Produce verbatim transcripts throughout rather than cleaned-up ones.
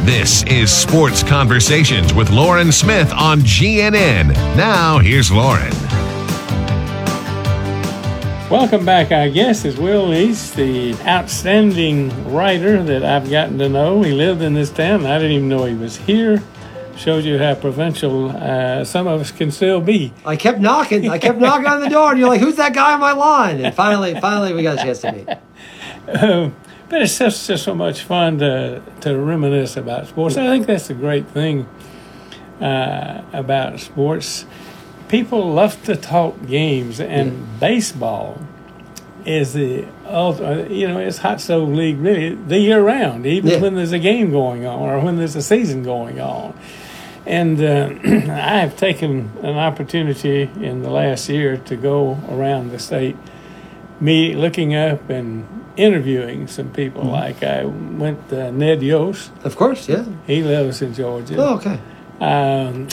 This is Sports Conversations with Lauren Smith on G N N. Now, here's Lauren. Welcome back. Our guest is Will East, the outstanding writer that I've gotten to know. He lived in this town. I didn't even know he was here. Shows you how provincial uh, some of us can still be. I kept knocking. I kept knocking on the door, and you're like, "Who's that guy on my lawn?" And finally, finally, we got a chance to meet. Uh, but it's just, just so much fun to to reminisce about sports. I think that's the great thing uh, about sports. People love to talk games, and yeah. baseball is the ultimate. You know, it's hot stove league really the year round, even yeah. when there's a game going on or when there's a season going on. And uh, I have taken an opportunity in the last year to go around the state, me looking up and interviewing some people. Mm-hmm. Like I went to Ned Yost. Of course, yeah. He lives in Georgia. Oh, okay. Um,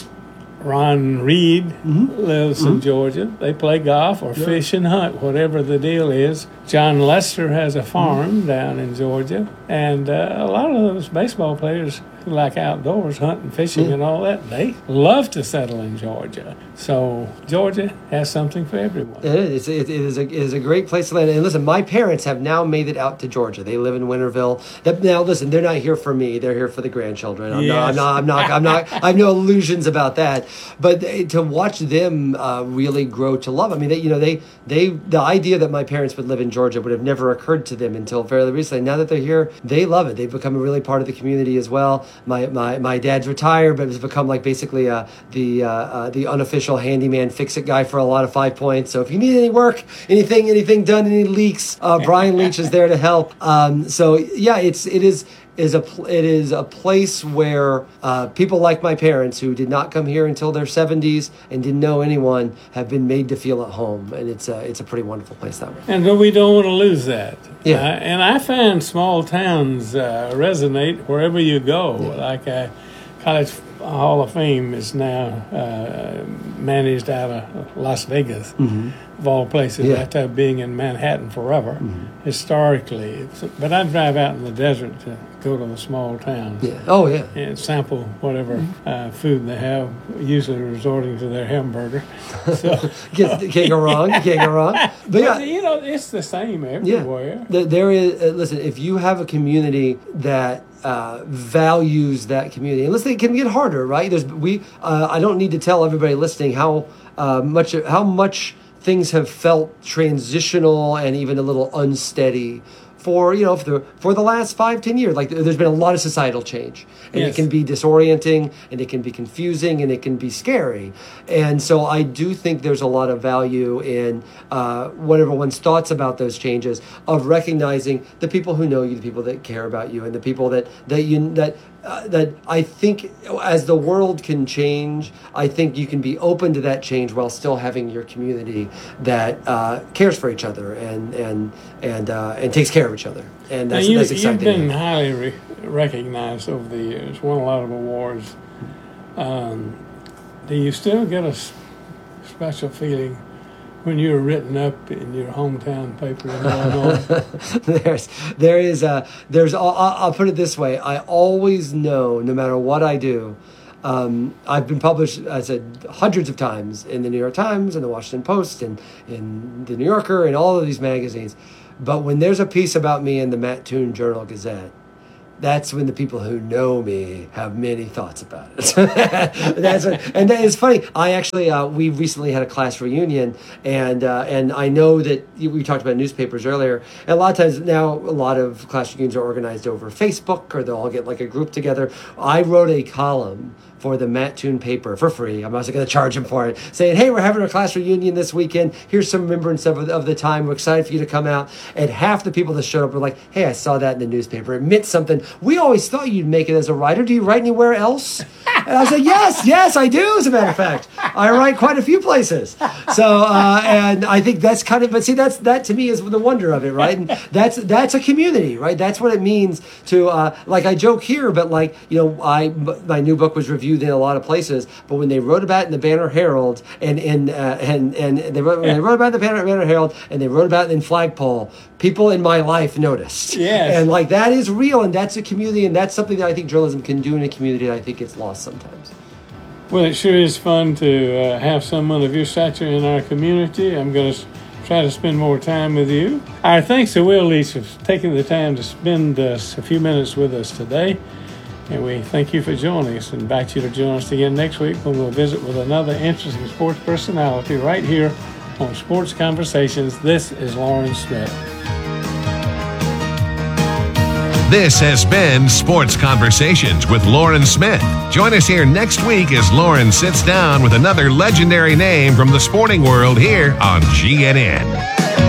Ron Reed mm-hmm. lives mm-hmm. in Georgia. They play golf or yeah. fish and hunt, whatever the deal is. John Lester has a farm mm-hmm. down in Georgia. And uh, a lot of those baseball players who like outdoors, hunting, fishing, yeah. and all that, they love to settle in Georgia. So Georgia has something for everyone. It is. It is a, it is a great place to land. And listen, my parents have now made it out to Georgia. They live in Winterville. Now, listen, they're not here for me. They're here for the grandchildren. I'm yes. not. I'm not. I'm not. I'm not. I have no illusions about that. But to watch them uh, really grow to love. I mean, they, you know, they they the idea that my parents would live in Georgia would have never occurred to them until fairly recently. Now that they're here, they love it. They've become a really part of the community as well. My my, my dad's retired, but has become like basically uh, the uh, uh, the unofficial handyman fix-it guy for a lot of Five Points. So if you need any work, anything anything done, any leaks, uh, Brian Leach is there to help. Um, so yeah, it's it is. is a it is a place where uh, people like my parents who did not come here until their seventies and didn't know anyone have been made to feel at home, and it's a it's a pretty wonderful place that way. And we don't want to lose that. Yeah. Uh, and I find small towns uh, resonate wherever you go. Yeah. Like uh, College Hall of Fame is now uh, managed out of Las Vegas. Mm-hmm. Of all places, yeah. after being in Manhattan forever, mm-hmm. historically. But I drive out in the desert to go to the small towns. Yeah. Oh, yeah. And sample whatever mm-hmm. uh, food they have, usually resorting to their hamburger. So can't, can't go wrong. You can't go wrong. But, but yeah, you know, it's the same everywhere. Yeah. There is. Uh, listen, if you have a community that Uh, values that community. And listen, it can get harder, right? There's we. Uh, I don't need to tell everybody listening how uh, much how much things have felt transitional and even a little unsteady for, you know, for the, for the last five, ten years. Like there's been a lot of societal change, and yes. it can be disorienting, and it can be confusing, and it can be scary. And so I do think there's a lot of value in uh, what everyone's thoughts about those changes, of recognizing the people who know you, the people that care about you, and the people that that you that. Uh, that I think as the world can change, I think you can be open to that change while still having your community that uh, cares for each other and and and uh, and takes care of each other. And that's, you, that's exciting. You've been highly re- recognized over the years, won a lot of awards. Um, do you still get a s- special feeling when you were written up in your hometown paper in Illinois? there's, there is a, there's, I'll, I'll put it this way. I always know, no matter what I do, um, I've been published, I said, hundreds of times in the New York Times and the Washington Post and in the New Yorker and all of these magazines. But when there's a piece about me in the Mattoon Journal-Gazette, that's when the people who know me have many thoughts about it. That's what, and that is funny. I actually, uh, we recently had a class reunion, and uh, and I know that we talked about newspapers earlier. And a lot of times now, a lot of class reunions are organized over Facebook, or they'll all get like a group together. I wrote a column for the Mattoon paper for free. I'm also going to charge him for it, saying, hey, we're having a class reunion this weekend. Here's some remembrance of, of the time. We're excited for you to come out. And half the people that showed up were like, hey, I saw that in the newspaper. It meant something. We always thought you'd make it as a writer. Do you write anywhere else? And I said, yes, yes, I do, as a matter of fact. I write quite a few places. So, uh, and I think that's kind of, but see, that's that to me is the wonder of it, right? And that's that's a community, right? That's what it means to, uh, like I joke here, but like, you know, I my new book was reviewed in a lot of places, but when they wrote about it in the Banner Herald, and and uh, and and they wrote, when they wrote about it in the Banner, Banner Herald, and they wrote about it in Flagpole, people in my life noticed. Yes. And like that is real, and that's that's a community, and that's something that I think journalism can do in a community that I think gets lost sometimes. Well, it sure is fun to uh, have someone of your stature in our community. I'm going to try to spend more time with you. Our thanks to Will Leach for taking the time to spend uh, a few minutes with us today. And we thank you for joining us and invite you to join us again next week when we'll visit with another interesting sports personality right here on Sports Conversations. This is Lauren Smith. This has been Sports Conversations with Lauren Smith. Join us here next week as Lauren sits down with another legendary name from the sporting world here on G N N.